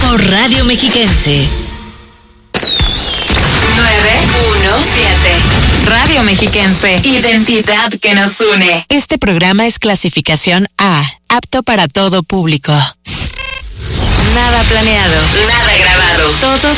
por Radio Mexiquense. 917. Radio Mexiquense. Identidad que nos une. Este programa es clasificación A, apto para todo público. Nada planeado, nada grabado. Todo